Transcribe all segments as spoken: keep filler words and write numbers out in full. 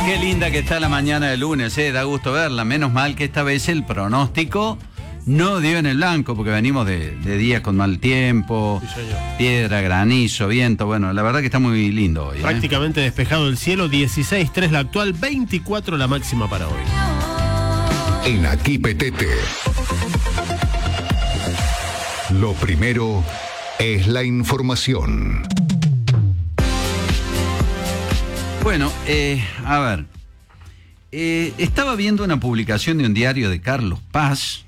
Qué linda que está la mañana de lunes, eh, da gusto verla. Menos mal que esta vez el pronóstico no dio en el blanco, porque venimos de, de días con mal tiempo, sí, piedra, granizo, viento. Bueno, la verdad que está muy lindo hoy. Prácticamente eh. despejado el cielo, dieciséis tres la actual, veinticuatro la máxima para hoy. En Aquí Petete, lo primero es la información. Bueno, eh, a ver, eh, estaba viendo una publicación de un diario de Carlos Paz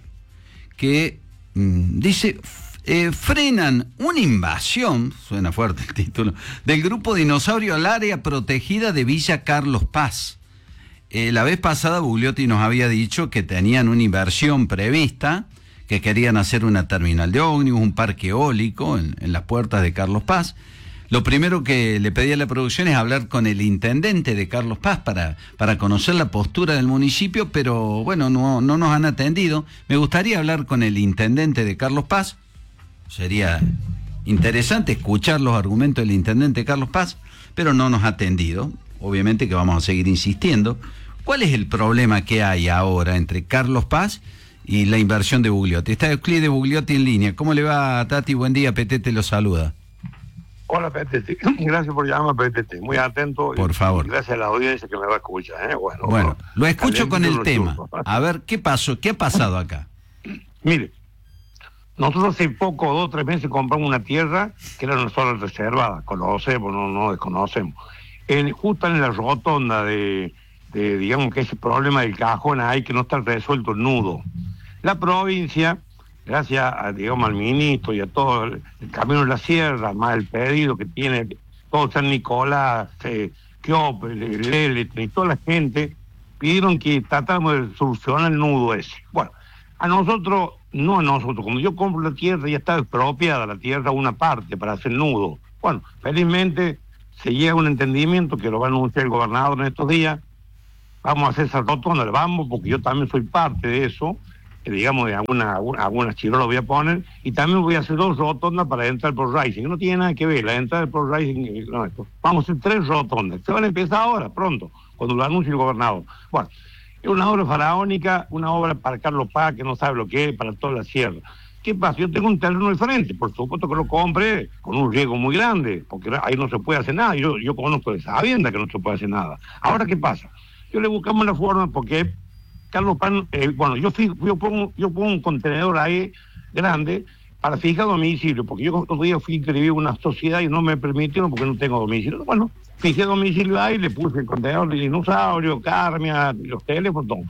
que mmm, dice, eh, frenan una invasión, suena fuerte el título, del grupo dinosaurio al área protegida de Villa Carlos Paz. Eh, la vez pasada Bugliotti nos había dicho que tenían una inversión prevista, que querían hacer una terminal de ómnibus, un parque eólico en, en las puertas de Carlos Paz. Lo primero que le pedí a la producción es hablar con el intendente de Carlos Paz para, para conocer la postura del municipio, pero bueno, no, no nos han atendido. Me gustaría hablar con el intendente de Carlos Paz. Sería interesante escuchar los argumentos del intendente de Carlos Paz, pero no nos ha atendido. Obviamente que vamos a seguir insistiendo. ¿Cuál es el problema que hay ahora entre Carlos Paz y la inversión de Bugliotti? Está Euclides Bugliotti en línea. ¿Cómo le va, Tati? Buen día, Petete lo saluda. Hola, Petete. Gracias por llamar, Petete. Muy atento. Por favor. Gracias a la audiencia que me va a escuchar. ¿eh? Bueno, bueno, lo escucho con el tema. Churros. A ver, ¿qué pasó? ¿Qué ha pasado acá? Mire, nosotros hace poco, dos o tres meses, compramos una tierra que era una zona reservada. Conocemos, no, no desconocemos. En, justo en la rotonda de, de, digamos, que ese problema del cajón ahí que no está resuelto el nudo. La provincia, gracias a, digamos, al ministro y a todo el, el Camino de la Sierra, más el pedido que tiene todo San Nicolás, eh, Kiope, Lele y toda la gente, pidieron que tratáramos de solucionar el nudo ese. Bueno, a nosotros, no a nosotros, como yo compro la tierra, ya está expropiada la tierra una parte para hacer nudo. Bueno, felizmente se llega a un entendimiento que lo va a anunciar el gobernador en estos días. Vamos a hacer esa rotonda, vamos, porque yo también soy parte de eso. Digamos, de alguna, alguna, alguna chirola voy a poner, y también voy a hacer dos rotondas para entrar por Rising, no tiene nada que ver, la entrada por Rising, no, esto. Vamos a hacer tres rotondas, se van a empezar ahora, pronto, cuando lo anuncie el gobernador. Bueno, es una obra faraónica, una obra para Carlos Paz, que no sabe lo que es, para toda la sierra. ¿Qué pasa? Yo tengo un terreno de frente, por supuesto que lo compré con un riesgo muy grande, porque ahí no se puede hacer nada, yo, yo conozco de sabienda que no se puede hacer nada. Ahora, ¿qué pasa? Yo le buscamos la forma, porque Carlos Paz, eh, bueno, yo, fui, yo, pongo, yo pongo un contenedor ahí grande para fijar domicilio, porque yo otro día fui a inscribir una sociedad y no me permitieron porque no tengo domicilio. Bueno, fijé domicilio ahí, le puse el contenedor de dinosaurio, carmia, los teléfonos, todo.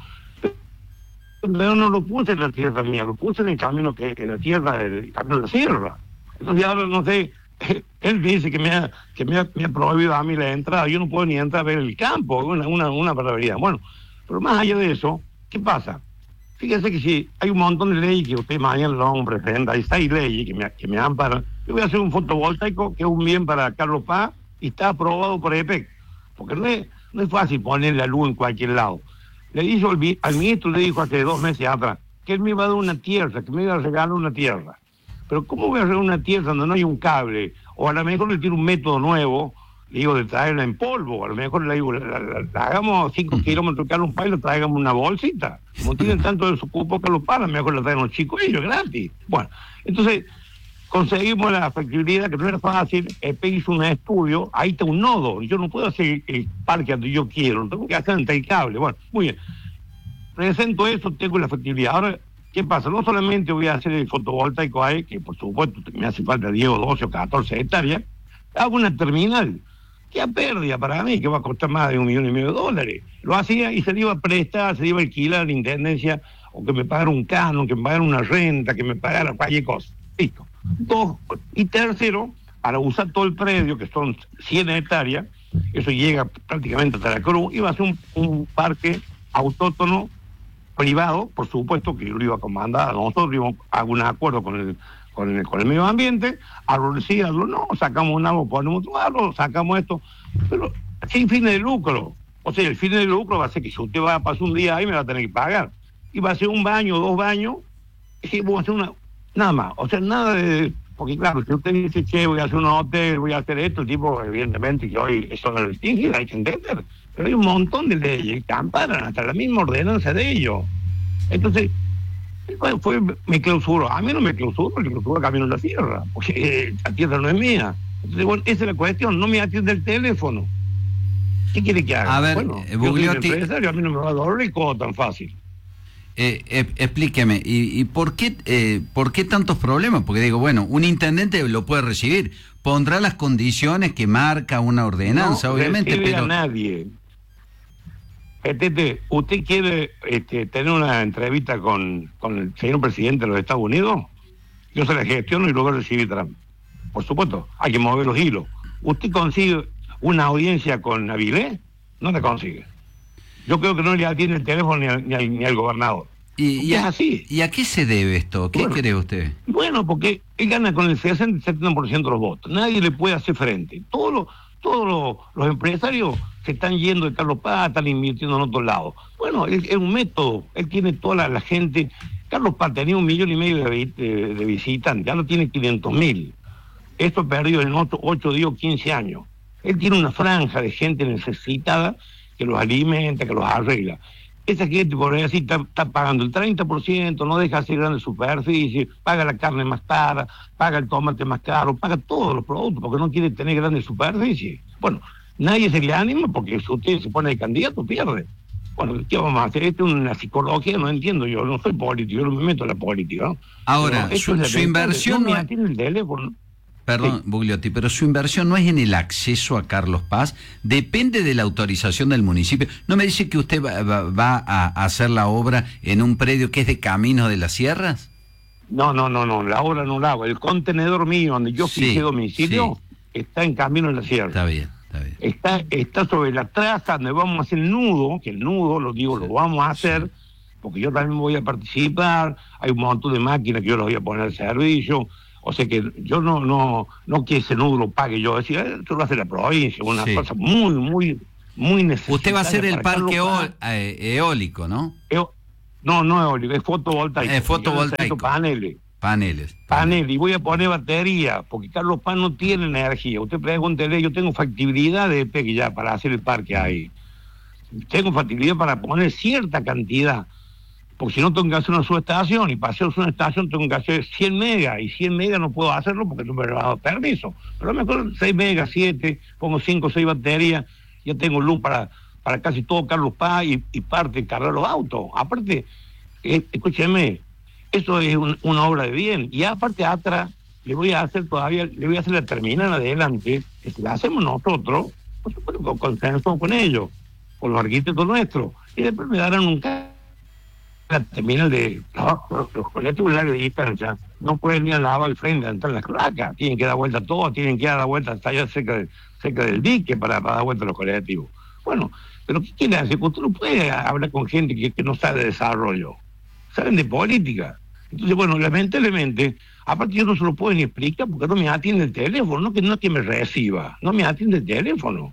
Pero no lo puse en la tierra mía, lo puse en el camino que en la tierra del camino de la sierra. Entonces ahora no sé, él dice que me ha, que me ha, me ha prohibido a mí la entrada, yo no puedo ni entrar a ver el campo, una, una, una barbaridad. Bueno, pero más allá de eso, ¿qué pasa? Fíjense que si hay un montón de leyes que usted mañana lo vamos a presentar, ahí está, hay leyes que me, que me amparan. Yo voy a hacer un fotovoltaico que es un bien para Carlos Paz y está aprobado por E P E C, porque no es, no es fácil poner la luz en cualquier lado. Le dijo al, al ministro, le dijo hace dos meses atrás, que él me iba a dar una tierra, que me iba a regalar una tierra. Pero ¿cómo voy a regalar una tierra donde no hay un cable? O a lo mejor le tiro un método nuevo, le digo, de traerla en polvo, a lo mejor le digo, la, la, la, la hagamos cinco kilómetros de Carlos Paz y le traigamos una bolsita. Como tienen tanto desocupo Carlos Paz, a lo mejor le traen los chicos ellos gratis. Bueno, entonces conseguimos la factibilidad, que no era fácil. E P E C hizo un estudio, ahí está un nodo, yo no puedo hacer el parque donde yo quiero, lo tengo que hacer entre el cable. Bueno, muy bien, presento eso, tengo la factibilidad. Ahora, ¿qué pasa? No solamente voy a hacer el fotovoltaico ahí, que por supuesto me hace falta diez o doce o catorce hectáreas, hago una terminal, que a pérdida para mí, que va a costar más de un millón y medio de dólares. Lo hacía y se le iba a prestar, se le iba a alquilar a la intendencia, o que me pagara un canon, que me pagara una renta, que me pagara cualquier cosa. Listo. Dos. Y tercero, para usar todo el predio, que son cien hectáreas, eso llega prácticamente hasta la Cruz, iba a ser un, un parque autóctono privado, por supuesto, que yo lo iba a comandar a nosotros, íbamos a un acuerdo con el Con el, con el medio ambiente, árbol sí, árbol no, sacamos un árbol, ponemos otro árbol, sacamos esto, pero sin fines de lucro. O sea, el fin de lucro va a ser que si usted va a pasar un día ahí, me va a tener que pagar. Y va a ser un baño, dos baños, y voy a hacer una, nada más. O sea, nada de, porque claro, si usted dice, che, voy a hacer un hotel, voy a hacer esto, el tipo, evidentemente, que hoy eso no lo distingue, hay que entender. Pero hay un montón de leyes que amparan hasta la misma ordenanza de ellos. Entonces, bueno, fue, me clausuró. A mí no me clausuró, me clausuró Camino a la Sierra, porque la tierra no es mía. Entonces, bueno, esa es la cuestión, no me atiende el teléfono. ¿Qué quiere que haga? A ver, bueno, eh, yo soy Bugliotti, un empresario, a mí no me va a dar rico tan fácil. Eh, eh, explíqueme, ¿y, y por qué eh, por qué tantos problemas? Porque digo, bueno, un intendente lo puede recibir, pondrá las condiciones que marca una ordenanza, no obviamente, recibe pero... a nadie. Petete, ¿usted quiere este, tener una entrevista con, con el señor presidente de los Estados Unidos? Yo se la gestiono y luego recibir Trump. Por supuesto, hay que mover los hilos. ¿Usted consigue una audiencia con Avilés? No la consigue. Yo creo que no le atiende el teléfono ni al, ni al, ni al gobernador. ¿Y, y, es a, así. ¿Y a qué se debe esto? ¿Qué bueno, cree usted? Bueno, porque él gana con el sesenta y setenta por ciento de los votos. Nadie le puede hacer frente. Todos los, todos los, los empresarios se están yendo de Carlos Paz, están invirtiendo en otro lado. Bueno, es, es un método. Él tiene toda la, la gente. Carlos Paz tenía un millón y medio de, de, de visitantes, ya no tiene quinientos mil. Esto perdió en ocho, diez o quince años. Él tiene una franja de gente necesitada que los alimenta, que los arregla. Esa gente, por decir, está, está pagando el treinta por ciento, no deja hacer grandes superficies, paga la carne más cara, paga el tomate más caro, paga todos los productos porque no quiere tener grandes superficies. Bueno, nadie se le anima porque si usted se pone de candidato, pierde. Bueno, ¿qué vamos a hacer? Esto es una psicología, no entiendo yo, no soy político, yo no me meto en la política, ¿no? Ahora, Pero su, su inversión... No me atiende el teléfono. Perdón, sí. Bugliotti, pero su inversión no es en el acceso a Carlos Paz, depende de la autorización del municipio. ¿No me dice que usted va, va, va a hacer la obra en un predio que es de Caminos de las Sierras? No, no, no, no, la obra no la hago. El contenedor mío, donde yo sí, fijé domicilio, sí. está en Caminos de las Sierras. Está bien, está bien. Está, está sobre la traza donde vamos a hacer el nudo, que el nudo, lo digo, sí. lo vamos a hacer, sí. porque yo también voy a participar, hay un montón de máquinas que yo las voy a poner al servicio. O sea que yo no no no que ese nudo lo pague yo, decía, esto lo hace la provincia, una sí. cosa muy, muy, muy necesaria. Usted va a hacer el parque eol, eh, eólico, ¿no? Eo, no, no eólico, es fotovoltaico. Es fotovoltaico. Paneles. Paneles. Paneles, y voy a poner batería, porque Carlos Paz no tiene energía. Usted pregúntele, yo tengo factibilidad de que ya para hacer el parque ahí. Tengo factibilidad para poner cierta cantidad. Porque si no tengo que hacer una subestación, y para hacer una estación tengo que hacer cien megas, y cien megas no puedo hacerlo porque no me he dado permiso. Pero a lo mejor seis megas, siete, pongo cinco o seis baterías, ya tengo luz para, para casi todo Carlos Paz y, y parte de cargar los autos. Aparte, eh, escúcheme, eso es un, una obra de bien. Y aparte atrás, le voy a hacer todavía, le voy a hacer la terminal adelante, que si la hacemos nosotros, por supuesto, con consenso con ellos, con los arquitectos nuestros, y después me darán un cargo. La terminal de no, los colectivos de larga distancia no pueden ni al lado al frente a entrar en las cloacas, tienen que dar vuelta todo, tienen que dar vuelta hasta allá cerca, de, cerca del dique para, para dar vuelta a los colectivos. Bueno, pero ¿qué quiere hacer? Usted no puede hablar con gente que, que no sabe de desarrollo, saben de política. Entonces, bueno, lamentablemente, aparte yo no se lo puedo ni explicar porque no me atiende el teléfono, no que no es que me reciba, no me atiende el teléfono.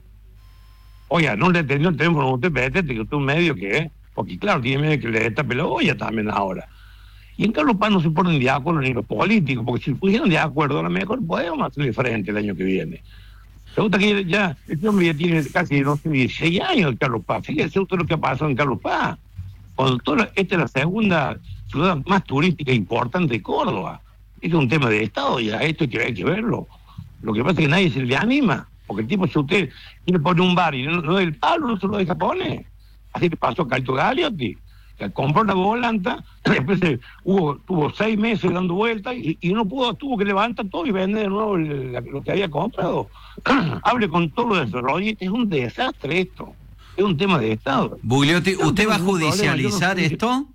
Oiga, no le atendió el teléfono a usted, vete, que usted es un medio que es. Porque claro, tiene miedo que le destape la olla también ahora. Y en Carlos Paz no se ponen de acuerdo ni los políticos, porque si se pusieran de acuerdo, a lo mejor podemos hacerle frente el año que viene. Se gusta que ya, este hombre ya tiene casi, no sé, dieciséis años en Carlos Paz. Fíjese usted lo que ha pasado en Carlos Paz. Cuando toda, esta es la segunda ciudad más turística e importante de Córdoba. Este es un tema de Estado, ya esto hay que, hay que verlo. Lo que pasa es que nadie se le anima, porque el tipo, si usted quiere poner un bar y no, no el palo, no se lo deja poner. Así le pasó a Calto Gagliotti, que compró una volanta, después se, hubo, tuvo seis meses dando vueltas y, y no pudo, tuvo que levantar todo y vender de nuevo el, lo que había comprado. Hable con todo lo desarrollo, es un desastre esto, es un tema de Estado. Bugliotti, ¿usted va a judicializar no esto?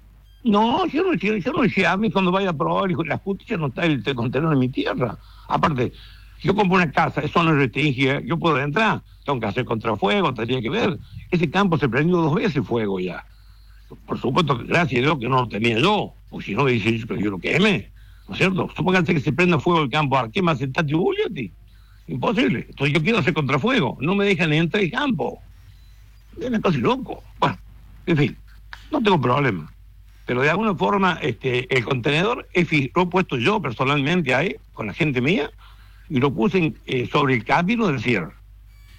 No, yo no, yo, yo no decía, a mí cuando vaya a probar, la justicia no está el, el contenedor en mi tierra. Aparte, si yo compro una casa, eso no es restringida, yo puedo entrar, tengo que hacer contrafuego, tendría que ver. Ese campo se prendió dos veces fuego ya. Por supuesto, gracias a Dios que no lo tenía yo, porque si no, dice yo, yo lo quemé, ¿no es cierto? Supónganse que se prenda fuego el campo, ¿a qué más el Tati Bugliotti? Imposible. Entonces yo quiero hacer contrafuego, no me dejan entrar al campo. Es una cosa loco. Bueno, en fin, no tengo problema. Pero de alguna forma, este, el contenedor es, lo he puesto yo personalmente ahí, con la gente mía, y lo puse en, eh, sobre el camino del cierre.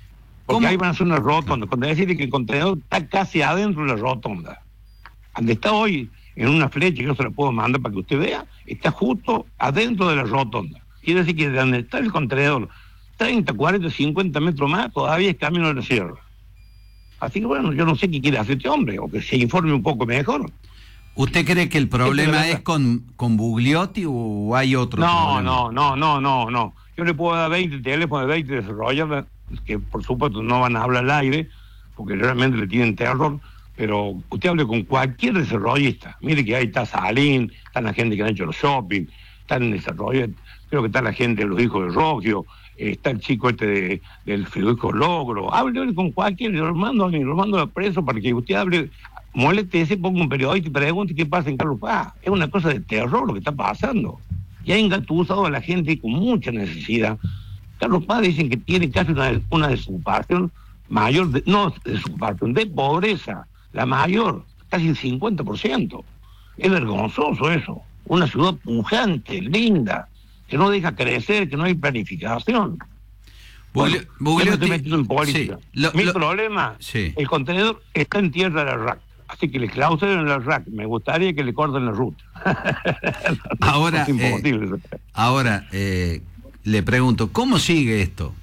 Porque ¿Cómo? ahí van a hacer una rotonda. Cuando decir que el contenedor está casi adentro de la rotonda. Donde está hoy, en una flecha, que yo se la puedo mandar para que usted vea, está justo adentro de la rotonda. Quiere decir que de donde está el contenedor, treinta, cuarenta, cincuenta metros más, todavía es camino de la sierra. Así que bueno, yo no sé qué quiere hacer este hombre, o que se informe un poco mejor. ¿Usted cree que el problema Este, es con, con Bugliotti o hay otro No, problema? no, no, no, no, no. Yo le puedo dar veinte teléfonos de veinte desarrolladores que por supuesto no van a hablar al aire, porque realmente le tienen terror, pero usted hable con cualquier desarrollista. Mire que ahí está Salín, está la gente que han hecho los shopping, están en desarrollo, creo que está la gente de los hijos de Rogio, está el chico este de, del Frigorífico Logro. Hable con cualquier, yo lo mando, lo mando a preso para que usted hable, moléstese, ponga un periodista y pregunte qué pasa en Carlos Paz. Es una cosa de terror lo que está pasando. Y ha engatusado a la gente con mucha necesidad. Carlos Paz dicen que tiene casi una, una desocupación mayor, de, no desocupación, de pobreza, la mayor, casi el cincuenta por ciento. Es vergonzoso eso. Una ciudad pujante, linda, que no deja crecer, que no hay planificación. Bueno, Bugli- Bugliotti- yo me estoy metiendo en política. sí, lo- Mi lo- problema, sí. el contenedor está en tierra de la R A C, así que le clausuren la R A C. Me gustaría que le corten la ruta. Ahora, Es imposible. eh, ahora eh, le pregunto, ¿cómo sigue esto?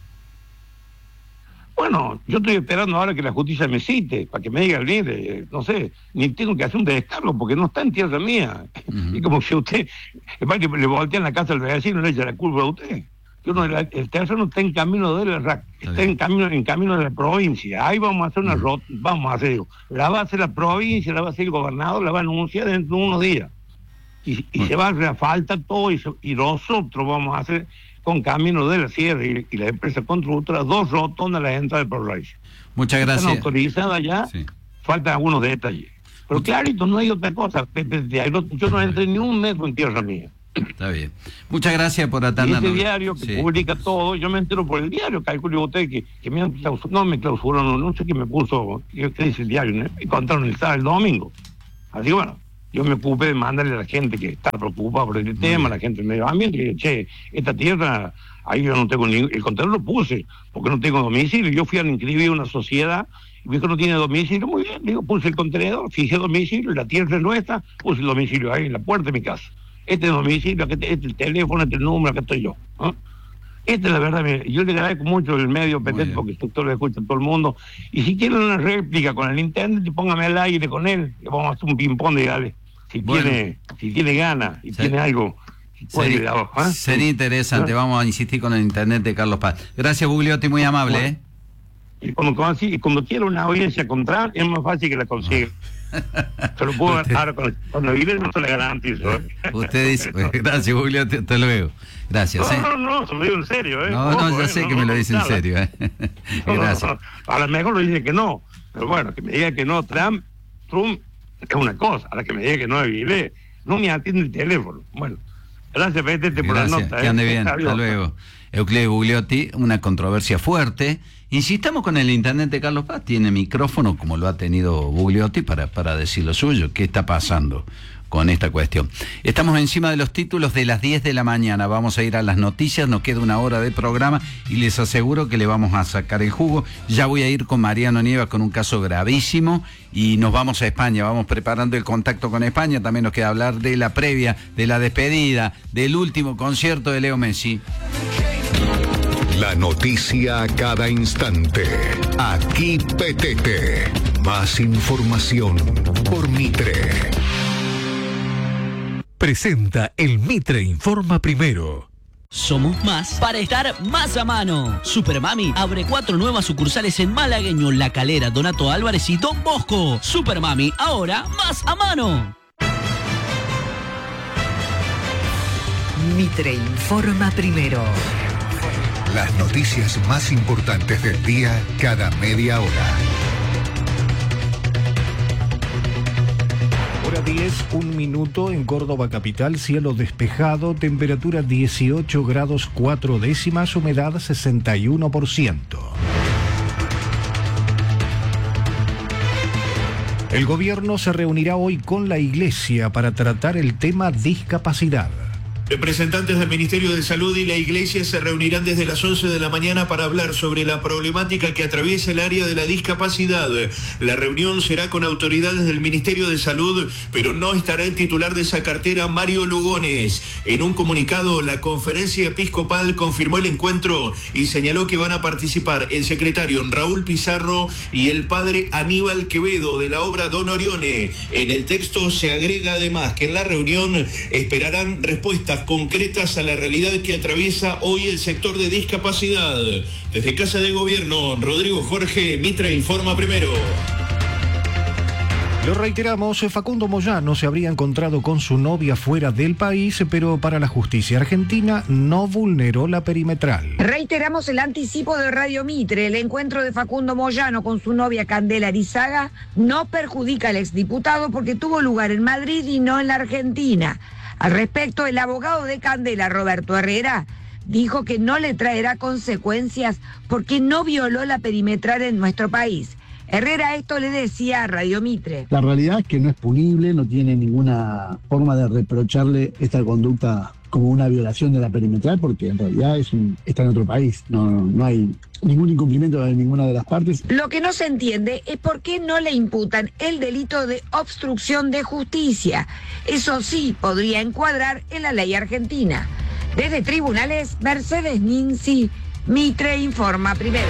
Bueno, yo estoy esperando ahora que la justicia me cite, para que me diga, mire, no sé, ni tengo que hacer un descargo, porque no está en tierra mía. Uh-huh. Y como si usted, le, le voltean la casa al vecino y le echa la culpa a usted. Yo no, la, el terreno está en camino de la R A C, Está está bien. en camino, en camino de la provincia. Ahí vamos a hacer una Uh-huh. rota, vamos a hacer, digo, la va a hacer la provincia, la va a hacer el gobernador, la va a anunciar dentro de unos días. Y, y Bueno. se va a reafaltar todo, y, se- y nosotros vamos a hacer con camino de la sierra y, y la empresa constructora dos rotondas a la entrada del Progreso. Muchas Están gracias. autorizadas ya, Sí. faltan algunos detalles. Pero clarito, no hay otra cosa. Pepe, de- yo no entré ni un metro en tierra mía. Está bien. Muchas gracias por Y atendernos. ese diario que Sí. publica todo, yo me entero por el diario, calculo usted que, que me han clausurado, no me clausuraron, no sé qué me puso, qué qué dice el diario, ¿no? Me contaron el sábado, el domingo. Así que bueno, yo me ocupé de mandarle a la gente que está preocupada por el tema, a la gente del medio ambiente, que che, esta tierra, ahí yo no tengo ni, el contenedor lo puse, porque no tengo domicilio. Yo fui a inscribir una sociedad, y me dijo no tiene domicilio, muy bien, digo, puse el contenedor, fijé domicilio, la tierra es nuestra, puse el domicilio ahí en la puerta de mi casa. Este domicilio, este es el teléfono, este es el número, acá estoy yo. ¿no? Esta es la verdad, mire, yo le agradezco mucho el medio P T, bien. porque esto lo escucha todo el mundo. Y si quieren una réplica con el internet, póngame al aire con él, le vamos a hacer un ping-pong de dale. Si Bueno. tiene, si tiene ganas y Sí. tiene algo, puede Sería, ir abajo, ¿eh? sería interesante. Vamos a insistir con el internet de Carlos Paz. Gracias, Bugliotti, muy amable. Bueno. ¿eh? Y cuando, consigue- cuando quiera una audiencia con Trump, es más fácil que la consiga. Se lo puedo Usted- dar con, con la evidencia, no se la garantizo. ¿eh? Usted dice, gracias, Bugliotti, hasta luego. Gracias. ¿eh? No, no, no, se lo digo en serio, ¿eh? No, no, Ojo, ya ¿eh? sé No, que me no, lo dice en nada. serio. ¿eh? No, no, Gracias. no. A lo mejor lo dice que no, pero bueno, que me diga que no, Trump, Trump es una cosa, a la que me diga que no, vive, no me atiende el teléfono. Bueno, gracias, Petete, por Gracias, la nota. que ¿eh? ande bien. Adiós. Hasta luego. Euclides Bugliotti, una controversia fuerte. Insistamos con el internet de Carlos Paz. Tiene micrófono, como lo ha tenido Bugliotti, para, para decir lo suyo. ¿Qué está pasando con esta cuestión? Estamos encima de los títulos de las diez de la mañana. Vamos a ir a las noticias. Nos queda una hora de programa y les aseguro que le vamos a sacar el jugo. Ya voy a ir con Mariano Nievas con un caso gravísimo y nos vamos a España. Vamos preparando el contacto con España. También nos queda hablar de la previa, de la despedida, del último concierto de Leo Messi. La noticia a cada instante. Aquí P T T. Más información por Mitre. Presenta el Mitre Informa Primero. Somos más para estar más a mano. Supermami abre cuatro nuevas sucursales en Malagueño, La Calera, Donato Álvarez y Don Bosco. Supermami, ahora más a mano. Mitre Informa Primero. Las noticias más importantes del día cada media hora. Hora diez, un minuto en Córdoba capital, cielo despejado, temperatura dieciocho grados cuatro décimas, humedad sesenta y uno por ciento. El gobierno se reunirá hoy con la Iglesia para tratar el tema discapacidad. Representantes del Ministerio de Salud y la Iglesia se reunirán desde las once de la mañana para hablar sobre la problemática que atraviesa el área de la discapacidad. La reunión será con autoridades del Ministerio de Salud, pero no estará el titular de esa cartera, Mario Lugones. En un comunicado, la Conferencia Episcopal confirmó el encuentro y señaló que van a participar el secretario Raúl Pizarro y el padre Aníbal Quevedo de la obra Don Orione. En el texto se agrega además que en la reunión esperarán respuestas concretas a la realidad que atraviesa hoy el sector de discapacidad. Desde Casa de Gobierno, Rodrigo Jorge, Mitre informa primero. Lo reiteramos, Facundo Moyano se habría encontrado con su novia fuera del país, pero para la justicia argentina no vulneró la perimetral. Reiteramos el anticipo de Radio Mitre. El encuentro de Facundo Moyano con su novia Candela Arizaga no perjudica al exdiputado porque tuvo lugar en Madrid y no en la Argentina. Al respecto, el abogado de Candela, Roberto Herrera, dijo que no le traerá consecuencias porque no violó la perimetral en nuestro país. Herrera esto le decía a Radio Mitre. La realidad es que no es punible, no tiene ninguna forma de reprocharle esta conducta como una violación de la perimetral, porque en realidad es un, está en otro país, no, no hay ningún incumplimiento de ninguna de las partes. Lo que no se entiende es por qué no le imputan el delito de obstrucción de justicia. Eso sí podría encuadrar en la ley argentina. Desde tribunales, Mercedes Ninzi, Mitre informa primero.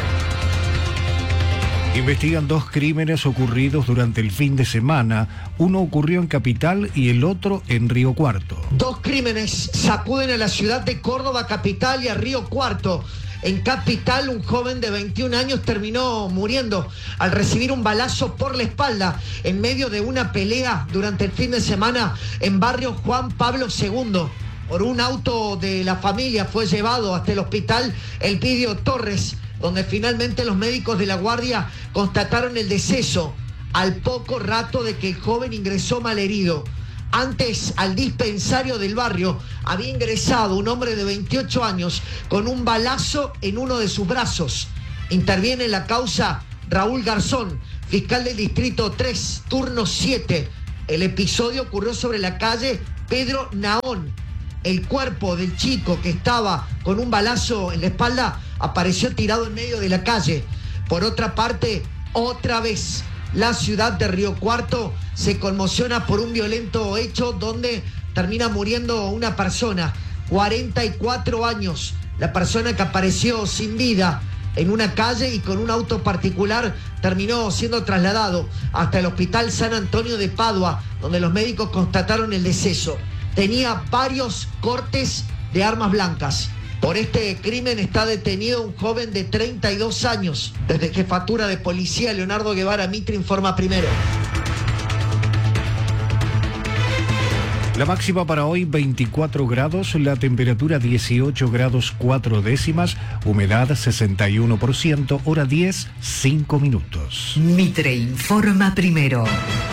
Investigan dos crímenes ocurridos durante el fin de semana. Uno ocurrió en Capital y el otro en Río Cuarto. Dos crímenes sacuden a la ciudad de Córdoba Capital y a Río Cuarto. En Capital, un joven de veintiún años terminó muriendo al recibir un balazo por la espalda en medio de una pelea durante el fin de semana en barrio Juan Pablo segundo. Por un auto de la familia fue llevado hasta el hospital Elpidio Torres, donde finalmente los médicos de la guardia constataron el deceso al poco rato de que el joven ingresó malherido. Antes, al dispensario del barrio, había ingresado un hombre de veintiocho años con un balazo en uno de sus brazos. Interviene en la causa Raúl Garzón, fiscal del distrito tres, turno siete. El episodio ocurrió sobre la calle Pedro Naón. El cuerpo del chico que estaba con un balazo en la espalda apareció tirado en medio de la calle. Por otra parte, otra vez, la ciudad de Río Cuarto se conmociona por un violento hecho donde termina muriendo una persona, cuarenta y cuatro años, la persona que apareció sin vida en una calle y con un auto particular terminó siendo trasladado hasta el Hospital San Antonio de Padua, donde los médicos constataron el deceso. Tenía varios cortes de armas blancas. Por este crimen está detenido un joven de treinta y dos años. Desde Jefatura de Policía, Leonardo Guevara, Mitre informa primero. La máxima para hoy veinticuatro grados, la temperatura dieciocho grados cuatro décimas, humedad sesenta y uno por ciento, hora diez, cinco minutos. Mitre informa primero.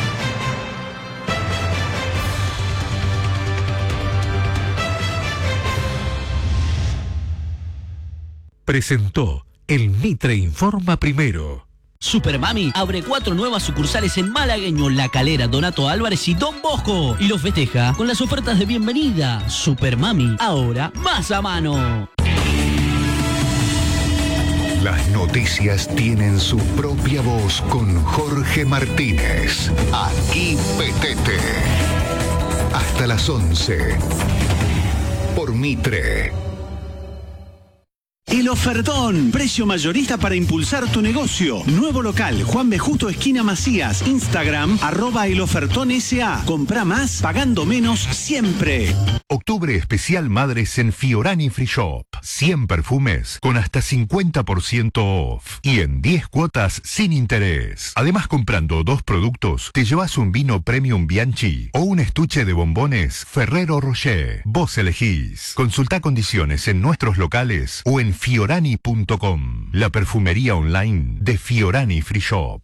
Presentó el Mitre Informa Primero. Supermami abre cuatro nuevas sucursales en Malagueño, La Calera, Donato Álvarez y Don Bosco. Y los festeja con las ofertas de bienvenida. Supermami, ahora más a mano. Las noticias tienen su propia voz con Jorge Martínez. Aquí Petete. Hasta las once. Por Mitre. El ofertón, precio mayorista para impulsar tu negocio. Nuevo local, Juan B. Justo, esquina Macías. Instagram, arroba el ofertón S A. Comprá más, pagando menos, siempre. Octubre especial Madres en Fiorani Free Shop. cien perfumes con hasta cincuenta por ciento off. Y en diez cuotas sin interés. Además, comprando dos productos, te llevas un vino Premium Bianchi o un estuche de bombones Ferrero Rocher. Vos elegís. Consultá condiciones en nuestros locales o en fiorani punto com, la perfumería online de Fiorani Free Shop.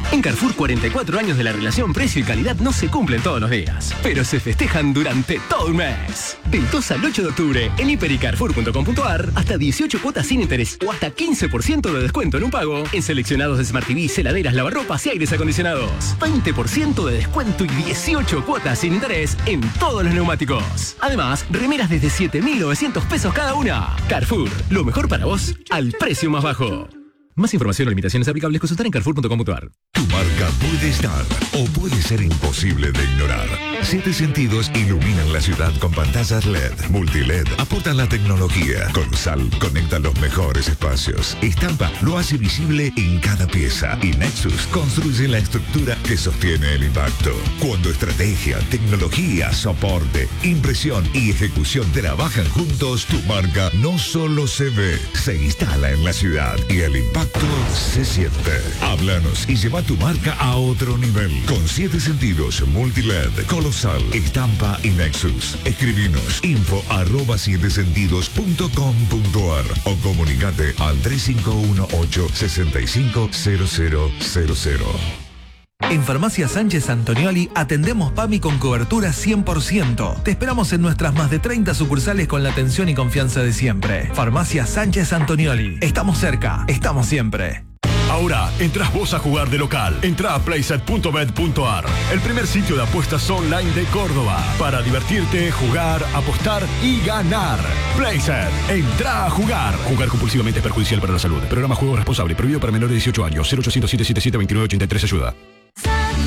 En Carrefour, cuarenta y cuatro años de la relación precio y calidad no se cumplen todos los días, pero se festejan durante todo un mes. Del dos al ocho de octubre, en hiper y carrefour punto com punto ar, hasta dieciocho cuotas sin interés o hasta quince por ciento de descuento en un pago en seleccionados de Smart T V, heladeras, lavarropas y aires acondicionados. veinte por ciento de descuento y dieciocho cuotas sin interés en todos los neumáticos. Además, remeras desde siete mil novecientos pesos cada una. Carrefour, lo mejor para vos al precio más bajo. Más información o limitaciones aplicables consultar en carrefour punto com punto ar. Tu marca puede estar o puede ser imposible de ignorar. Siete Sentidos iluminan la ciudad con pantallas L E D, multi-L E D, aportan la tecnología. Con Sal conecta los mejores espacios. Estampa lo hace visible en cada pieza. Y Nexus construye la estructura que sostiene el impacto. Cuando estrategia, tecnología, soporte, impresión y ejecución trabajan juntos, tu marca no solo se ve, se instala en la ciudad y el impacto se siente. Háblanos y lleva tu marca a otro nivel. Con Siete Sentidos, multi-L E D, Colosal, Estampa y Nexus. Escribinos info arroba siete sentidos punto com punto ar o comunicate al tres cinco uno ocho, seis cinco cero cero cero cero. En Farmacia Sánchez Antonioli atendemos PAMI con cobertura cien por ciento. Te esperamos en nuestras más de treinta sucursales con la atención y confianza de siempre. Farmacia Sánchez Antonioli. Estamos cerca, estamos siempre. Ahora, entras vos a jugar de local. Entra a playset punto bet punto ar, el primer sitio de apuestas online de Córdoba. Para divertirte, jugar, apostar y ganar. Playset, entra a jugar. Jugar compulsivamente es perjudicial para la salud. Programa Juego Responsable, prohibido para menores de dieciocho años. cero ochocientos, siete siete siete, veintinueve ochenta y tres, ayuda.